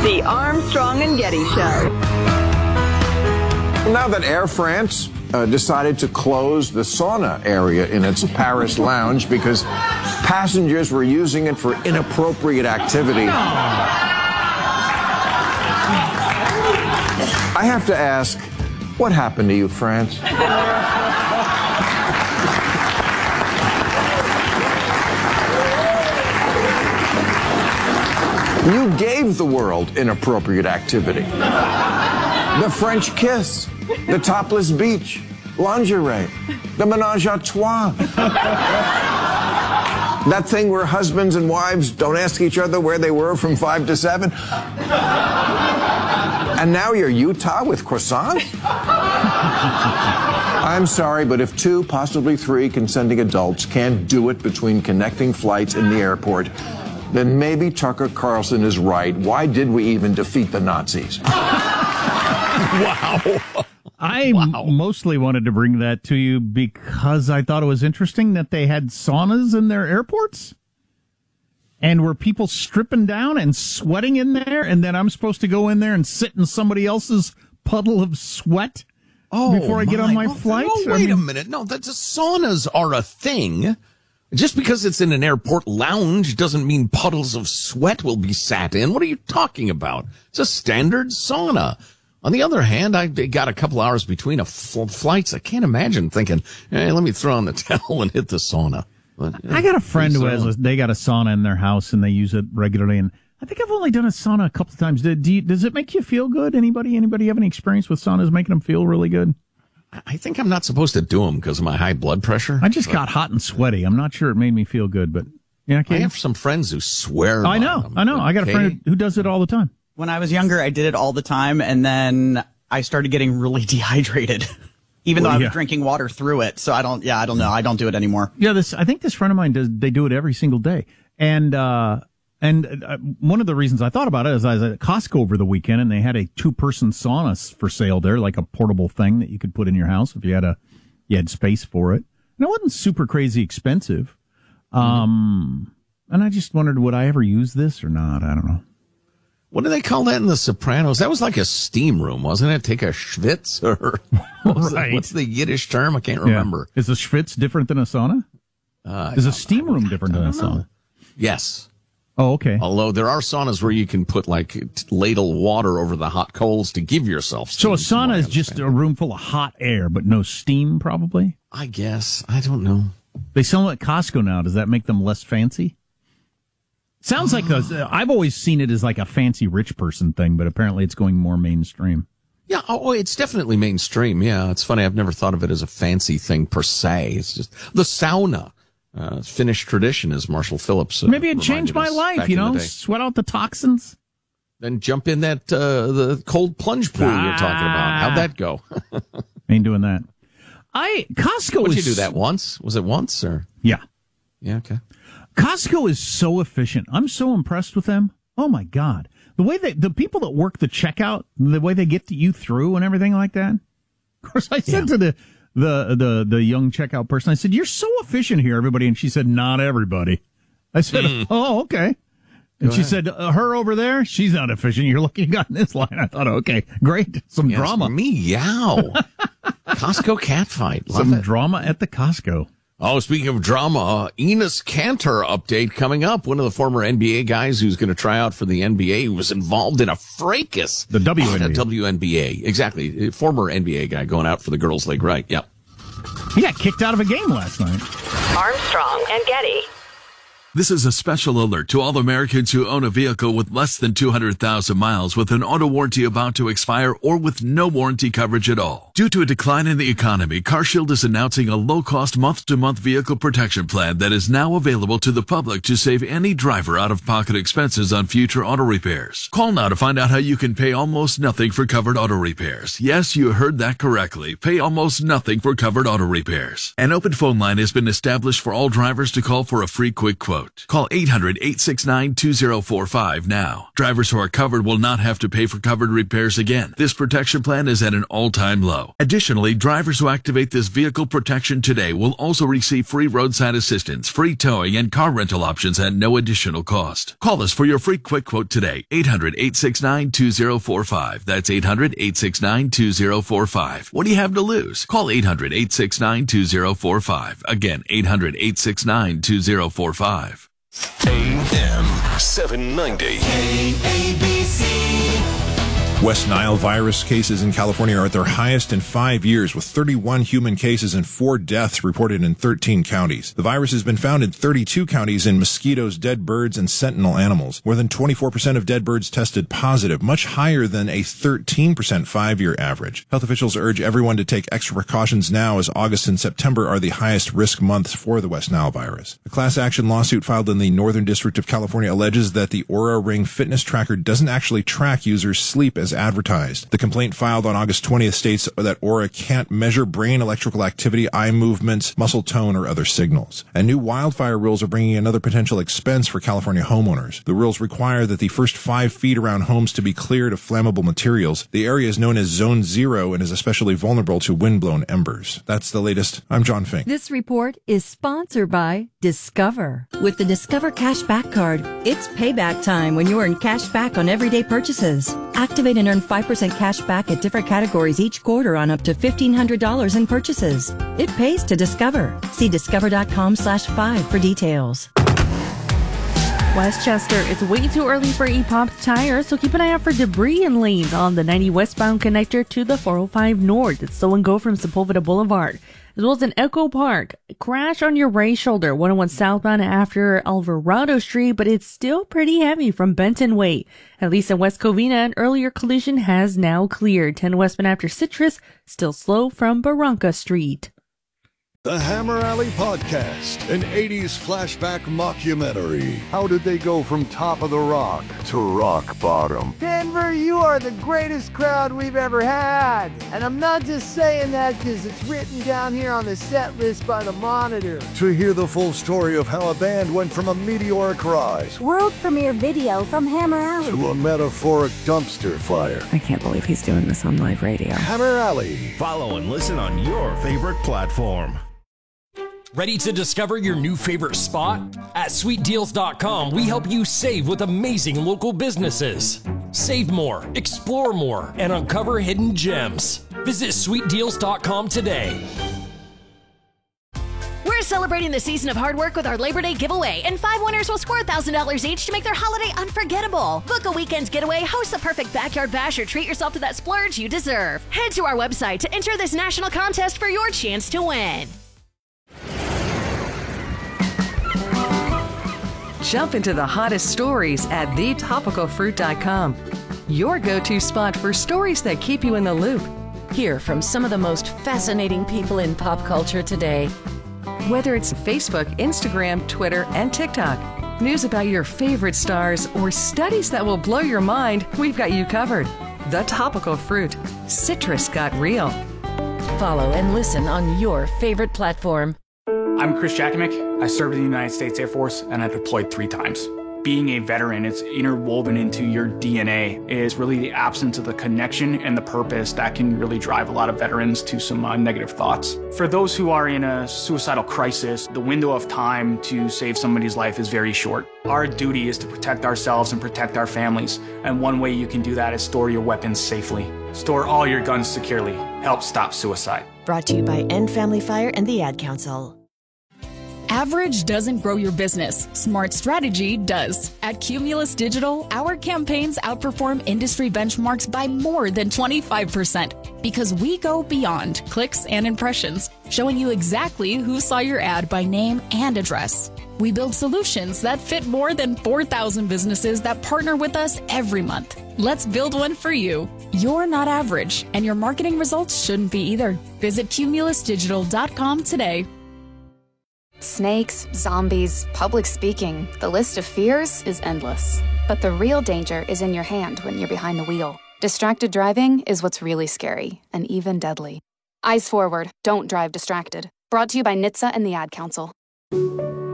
The Armstrong and Getty Show. Now that Air France decided to close the sauna area in its Paris lounge because passengers were using it for inappropriate activity, I have to ask, what happened to you, France? You gave the world inappropriate activity. The French kiss, the topless beach, lingerie, the menage a trois. That thing where husbands and wives don't ask each other where they were from 5 to 7. And now you're Utah with croissant? I'm sorry, but if 2, possibly 3 consenting adults can't do it between connecting flights in the airport, then maybe Tucker Carlson is right. Why did we even defeat the Nazis? Wow. I mostly wanted to bring that to you because I thought it was interesting that they had saunas in their airports. And were people stripping down and sweating in there? And then I'm supposed to go in there and sit in somebody else's puddle of sweat before I get on my flight? No, wait a minute. No, saunas are a thing. Just because it's in an airport lounge doesn't mean puddles of sweat will be sat in. What are you talking about? It's a standard sauna. On the other hand, I got a couple hours between flights. I can't imagine thinking, hey, let me throw on the towel and hit the sauna. But, I got a friend who they got a sauna in their house and they use it regularly. And I think I've only done a sauna a couple of times. Does it make you feel good? Anybody have any experience with saunas making them feel really good? I think I'm not supposed to do them because of my high blood pressure. I just got hot and sweaty. I'm not sure it made me feel good, but yeah, I have some friends who swear. I know. I got a friend who does it all the time. When I was younger, I did it all the time, and then I started getting really dehydrated, even though I was drinking water through it. So I don't know. I don't do it anymore. Yeah, I think this friend of mine they do it every single day. And one of the reasons I thought about it is I was at Costco over the weekend, and they had a 2-person sauna for sale there, like a portable thing that you could put in your house if you had space for it. And it wasn't super crazy expensive. And I just wondered, would I ever use this or not? I don't know. What do they call that in The Sopranos? That was like a steam room, wasn't it? Take a schwitz or what's the Yiddish term? I can't remember. Yeah. Is a schwitz different than a sauna? Is a steam room different than a sauna? Yes. Oh, okay. Although there are saunas where you can put like ladle water over the hot coals to give yourself steam. So a sauna is just a room full of hot air, but no steam, probably? I guess. I don't know. They sell them at Costco now. Does that make them less fancy? Sounds like I've always seen it as like a fancy rich person thing, but apparently it's going more mainstream. Yeah, it's definitely mainstream. Yeah, it's funny. I've never thought of it as a fancy thing per se. It's just the sauna. Finnish tradition, as Marshall Phillips maybe it changed my life, sweat out the toxins. Then jump in that the cold plunge pool you're talking about. How'd that go? Ain't doing that. Costco Did you do that once? Was it once or? Yeah. Yeah, okay. Costco is so efficient. I'm so impressed with them. Oh my God. The way the people that work the checkout, the way they get you through and everything like that. Of course, I said to the young checkout person, I said, "You're so efficient here, everybody." And she said, "Not everybody." I said, "Oh, okay." And she said, "Her over there, she's not efficient. You're looking at this line." I thought, okay, great. Some drama. Meow. Costco catfight. Love Some it. drama at the Costco. Oh, speaking of drama, Enes Kanter update coming up. One of the former NBA guys who's going to try out for the NBA, who was involved in a fracas. The WNBA. WNBA. Exactly. Former NBA guy going out for the girls' league. Right. Yep. He got kicked out of a game last night. Armstrong and Getty. This is a special alert to all Americans who own a vehicle with less than 200,000 miles with an auto warranty about to expire or with no warranty coverage at all. Due to a decline in the economy, CarShield is announcing a low-cost month-to-month vehicle protection plan that is now available to the public to save any driver out-of-pocket expenses on future auto repairs. Call now to find out how you can pay almost nothing for covered auto repairs. Yes, you heard that correctly. Pay almost nothing for covered auto repairs. An open phone line has been established for all drivers to call for a free quick quote. Call 800-869-2045 now. Drivers who are covered will not have to pay for covered repairs again. This protection plan is at an all-time low. flow. Additionally, drivers who activate this vehicle protection today will also receive free roadside assistance, free towing, and car rental options at no additional cost. Call us for your free quick quote today. 800-869-2045. That's 800-869-2045. What do you have to lose? Call 800-869-2045. Again, 800-869-2045. AM 790. West Nile virus cases in California are at their highest in 5 years, with 31 human cases and 4 deaths reported in 13 counties. The virus has been found in 32 counties in mosquitoes, dead birds, and sentinel animals. More than 24% of dead birds tested positive, much higher than a 13% 5-year average. Health officials urge everyone to take extra precautions now, as August and September are the highest risk months for the West Nile virus. A class action lawsuit filed in the Northern District of California alleges that the Oura Ring fitness tracker doesn't actually track users' sleep as advertised. The complaint filed on August 20th states that Oura can't measure brain electrical activity, eye movements, muscle tone, or other signals. And new wildfire rules are bringing another potential expense for California homeowners. The rules require that the first 5 feet around homes to be cleared of flammable materials. The area is known as Zone 0 and is especially vulnerable to wind-blown embers. That's the latest. I'm John Fink. This report is sponsored by Discover. With the Discover Cashback Card, it's payback time when you earn cash back on everyday purchases. Activate and earn 5% cash back at different categories each quarter on up to $1,500 in purchases. It pays to Discover. See discover.com/5 for details. Westchester, it's way too early for E-Pop's tires, so keep an eye out for debris in lanes on the 90 westbound connector to the 405 north. It's slow and go from Sepulveda Boulevard. As well as in Echo Park. Crash on your right shoulder, 101 southbound after Alvarado Street, but it's still pretty heavy from Benton Way. At least in West Covina, an earlier collision has now cleared. 10 westbound after Citrus, still slow from Barranca Street. The Hammer Alley Podcast, an 80s flashback mockumentary. How did they go from top of the rock to rock bottom? Denver, you are the greatest crowd we've ever had. And I'm not just saying that because it's written down here on the set list by the Monitor. To hear the full story of how a band went from a meteoric rise, world premiere video from Hammer Alley, to a metaphoric dumpster fire. I can't believe he's doing this on live radio. Hammer Alley. Follow and listen on your favorite platform. Ready to discover your new favorite spot? At sweetdeals.com, we help you save with amazing local businesses. Save more, explore more, and uncover hidden gems. Visit sweetdeals.com today. We're celebrating the season of hard work with our Labor Day giveaway, and 5 winners will score $1,000 each to make their holiday unforgettable. Book a weekend's getaway, host the perfect backyard bash, or treat yourself to that splurge you deserve. Head to our website to enter this national contest for your chance to win. Jump into the hottest stories at thetopicalfruit.com. Your go-to spot for stories that keep you in the loop. Hear from some of the most fascinating people in pop culture today. Whether it's Facebook, Instagram, Twitter, and TikTok, news about your favorite stars, or studies that will blow your mind, we've got you covered. The Topical Fruit. Citrus got real. Follow and listen on your favorite platform. I'm Chris Jakimick. I served in the United States Air Force and I deployed 3 times. Being a veteran, it's interwoven into your DNA. It is really the absence of the connection and the purpose that can really drive a lot of veterans to some negative thoughts. For those who are in a suicidal crisis, the window of time to save somebody's life is very short. Our duty is to protect ourselves and protect our families. And one way you can do that is store your weapons safely. Store all your guns securely. Help stop suicide. Brought to you by End Family Fire and the Ad Council. Average doesn't grow your business. Smart strategy does. At Cumulus Digital, our campaigns outperform industry benchmarks by more than 25% because we go beyond clicks and impressions, showing you exactly who saw your ad by name and address. We build solutions that fit more than 4,000 businesses that partner with us every month. Let's build one for you. You're not average, and your marketing results shouldn't be either. Visit cumulusdigital.com today. Snakes, zombies, public speaking, the list of fears is endless. But the real danger is in your hand when you're behind the wheel. Distracted driving is what's really scary, and even deadly. Eyes forward, don't drive distracted. Brought to you by NHTSA and the Ad Council.